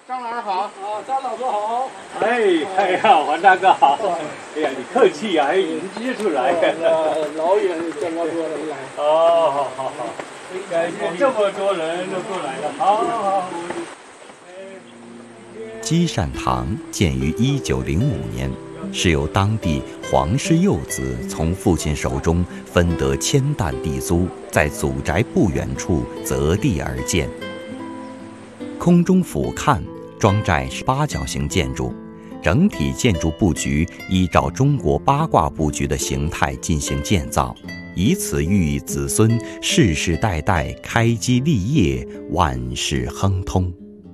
张老师好。 啊，张老师好。 哎呀，王大哥好。哎呀，你客气呀，还迎接出来。 老远这么多人来。 哦，好。感谢这么多人都过来了，好。 积善堂建于1905年，是由当地黄氏幼子从父亲手中分得1000担地租，在祖宅不远处择地而建。空中俯瞰，庄寨是8角形建筑，整体建筑布局依照中国八卦布局的形态进行建造，以此寓意子孙世世代代开基立业，万事亨通。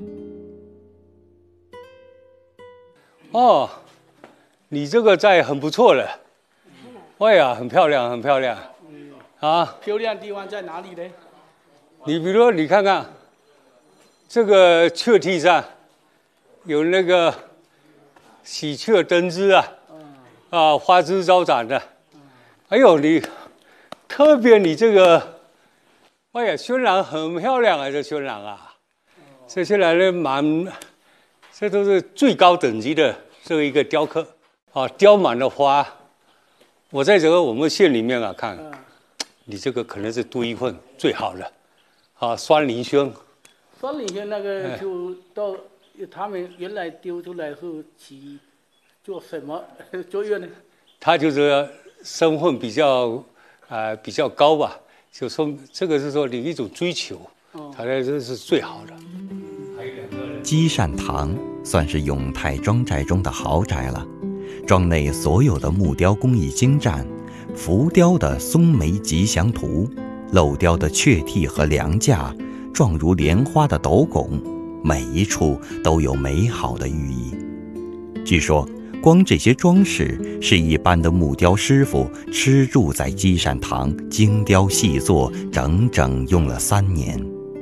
哦，你这个寨很不错了。哎呀，很漂亮，很漂亮。啊， 漂亮地方在哪里呢？ 你比如说，你看看这个雀梯上有那个喜鹊登枝啊，花枝招展的。哎呦，特别你这个，哎呀，渲染很漂亮啊，这渲染啊，这渲染的这都是最高等级的这一个雕刻啊，雕满了花。我在我们县里面看，你这个可能是独一份最好的啊，酸林轩。 酸林轩那个就到他们原来丢出来后起做什么作用呢？ 他就是身份比较高吧，就说这个是说你一种追求，他这是最好的。 积善堂算是永泰庄寨中的豪宅了，庄内所有的木雕工艺精湛，浮雕的松梅吉祥图，镂雕的雀替和梁架，状如莲花的斗拱，每一处都有美好的寓意。据说光这些装饰是一般的木雕师傅吃住在积善堂精雕细作，整整用了3年。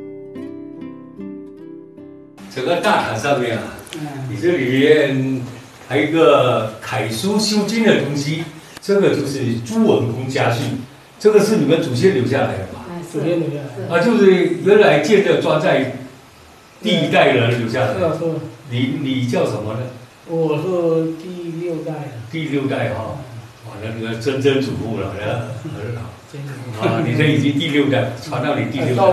整个大堂上面你这里面还有一个楷书修经的东西，这个就是朱文公家训，这个是你们祖先留下来的吧？ 祖先留下来的就是原来建这庄寨第1代人留下来的。 是。 你叫什么呢？ 我是第6代。 第6代哈，哇，那个曾曾祖父了，很好。你这已经第6代，传到你第6代。